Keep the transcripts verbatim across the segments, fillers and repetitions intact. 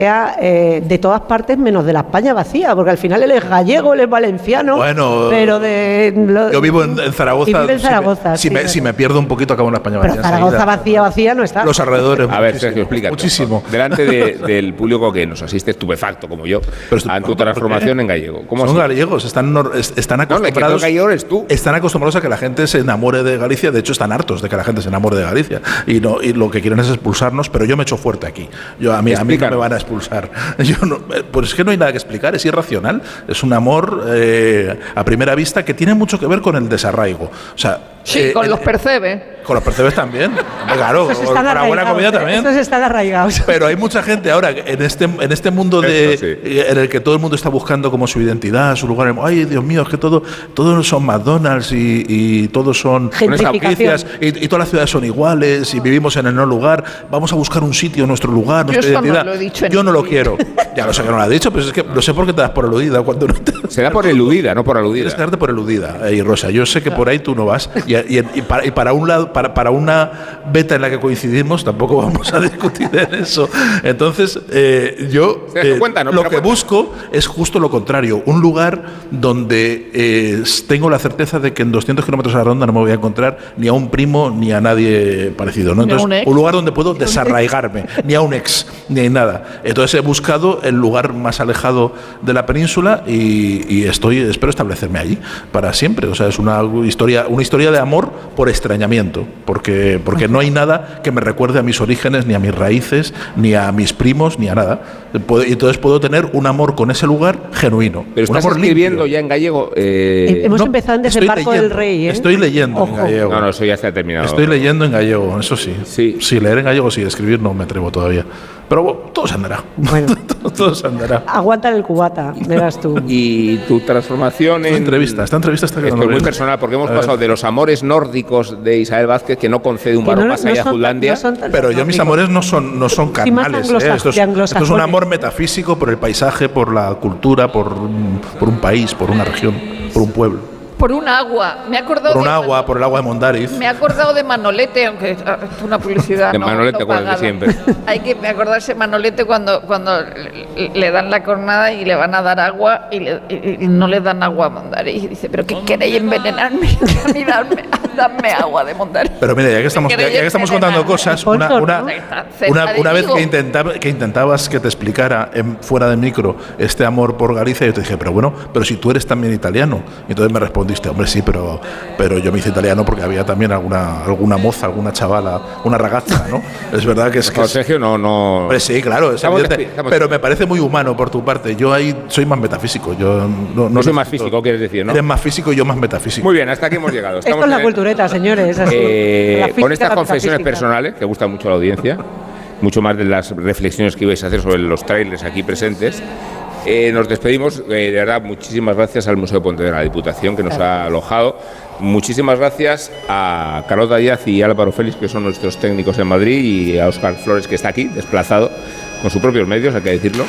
Eh, de todas partes menos de la España vacía, porque al final él es gallego, él es valenciano, bueno, pero de lo, yo vivo en, en Zaragoza, y vive en Zaragoza si, sí, me, si, me, si me pierdo un poquito acabo en la España pero vacía. Zaragoza enseguida. vacía, vacía no está. Los alrededores. A ver, Sergio, explica. Muchísimo. Delante de, del público que nos asiste estupefacto, como yo, a tu transformación en gallego. ¿Cómo Son así? gallegos, están, están acostumbrados. No, el gallego eres tú. Están acostumbrados a que la gente se enamore de Galicia. De hecho, están hartos de que la gente se enamore de Galicia. Y, no, y lo que quieren es expulsarnos, pero yo me echo fuerte aquí. Yo, a, mí, a mí no me van a expulsar. Yo no, pues es que no hay nada que explicar, es irracional. Es un amor eh, a primera vista que tiene mucho que ver con el desarraigo. O sea, sí, eh, con el, los percebes. Con los percebes también. Claro, con la buena comida también. Esos están arraigados. Pero hay mucha gente ahora en este, en este mundo de, sí. en el que todo el mundo está buscando como su identidad, su lugar. Ay, Dios mío, es que todo, todos son McDonald's y, y todos son franquicias y, y todas las ciudades son iguales y vivimos en el no lugar. Vamos a buscar un sitio, nuestro lugar, nuestra Yo identidad. No lo he dicho Yo no lo quiero. Ya lo sé que no lo has dicho, pero es que no sé por qué te das por aludida cuando no te... Se da por eludida, no por aludida. Tienes que darte por eludida, eh, Rosa. Yo sé que por ahí tú no vas. Y, y, y, para, y para un lado, para, para una beta en la que coincidimos, tampoco vamos a discutir en eso. Entonces, eh, yo eh, cuéntanos, lo que cuéntanos. busco es justo lo contrario. Un lugar donde eh, tengo la certeza de que en doscientos kilómetros a la ronda no me voy a encontrar ni a un primo ni a nadie parecido, ¿no? Entonces, ¿Ni a un ex? un lugar donde puedo desarraigarme, ni a un ex, ni a nada. Entonces he buscado el lugar más alejado de la península y, y estoy, espero establecerme allí para siempre. O sea, es una historia, una historia de amor por extrañamiento, porque, porque no hay nada que me recuerde a mis orígenes, ni a mis raíces, ni a mis primos, ni a nada. Y entonces puedo tener un amor con ese lugar genuino. Pero un estás amor escribiendo limpio. ya en gallego. Eh... Hemos No, empezado en estoy Desembarco leyendo, del Rey, ¿eh? Estoy leyendo Ojo. en gallego. No, no, eso ya se ha terminado. Estoy leyendo en gallego, eso sí. Sí. Sí, leer en gallego sí, escribir no me atrevo todavía. Pero bueno, todo se andará. Bueno. todo se andará. Aguanta el cubata, verás tú. Y tu transformación Esta en... entrevista, esta entrevista está Esto quedando es muy bien. personal, porque hemos A ver. pasado de los amores nórdicos de Isabel Vázquez, que no concede un Que varón no- más no allá de son- Jutlandia. no son tan Pero yo mis nórdicos. amores no son, no son Sí, más carnales. anglosa- ¿eh? Esto, es, de esto es un anglosajones. amor metafísico por el paisaje, por la cultura, por, un- por un país, por una región, por un pueblo. Por un agua. Me he acordado Por un de agua, por el agua de Mondariz. Me he acordado de Manolete, aunque ah, es una publicidad. De no, Manolete, no con el de pagada. siempre. Hay que acordarse de Manolete cuando, cuando le, le dan la cornada y le van a dar agua y, le, y- y no le dan agua a Mondariz. Y dice, ¿pero qué queréis envenenarme? A mí darme, dadme agua de Mondariz. Pero mira, ya que estamos, ya, ya que estamos contando cosas, una, una, una, una vez que, intentaba, que intentabas que te explicara en, fuera de micro este amor por Galicia, yo te dije, pero bueno, pero si tú eres también italiano. Y entonces me respondiste, hombre, sí, pero, pero yo me hice italiano porque había también alguna, alguna moza, alguna chavala, una ragazza, ¿no? Es verdad que es que... No, es- Sergio, no... no... Hombre, sí, claro, es Estamos evidente, despi- estamos- pero me parece muy humano por tu parte. Yo ahí soy más metafísico. Yo no, no Yo soy más necesito- físico, quieres decir, ¿no? Eres más físico y yo más metafísico. Muy bien, hasta aquí hemos llegado. Esto Estamos es la en- cultureta, señores. así. Eh, La física, con estas la confesiones metafísica. personales, que gustan mucho a la audiencia, mucho más de las reflexiones que ibais a hacer sobre los trailers aquí presentes, eh, nos despedimos. Eh, de verdad, muchísimas gracias al Museo de Pontevedra, a la Diputación, que nos ha alojado. Muchísimas gracias a Carlota Díaz y Álvaro Félix, que son nuestros técnicos en Madrid, y a Óscar Flores, que está aquí, desplazado, con sus propios medios, hay que decirlo.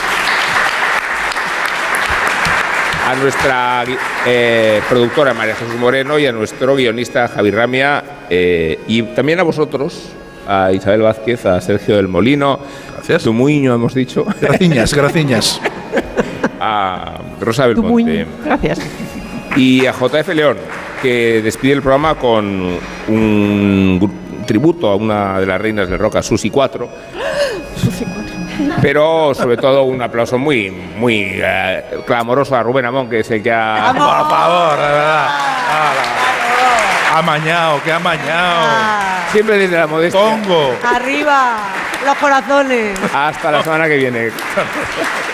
A nuestra eh, productora María Jesús Moreno y a nuestro guionista Javi Ramia, eh, y también a vosotros, a Isabel Vázquez, a Sergio del Molino, Gracias. Tumuiño hemos dicho, Graciñas, graciñas. a Rosa Tu Belmonte muñe. Gracias. y a J F León, que despide el programa con un gru- tributo a una de las reinas del rock, a Susi cuatro. Pero sobre todo un aplauso muy muy eh, clamoroso a Rubén Amón, que es el que ha... Por favor, de verdad. Ala. Amañado, qué amañado. Siempre desde la modestia. Tongo. Arriba, los corazones. Hasta la semana que viene.